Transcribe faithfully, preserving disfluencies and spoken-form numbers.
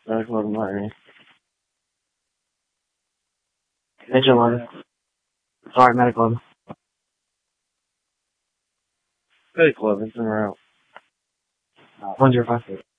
Medical eleven, Larry. Edge eleven. Sorry, medical eleven. Medical eleven, in route. one zero five eight.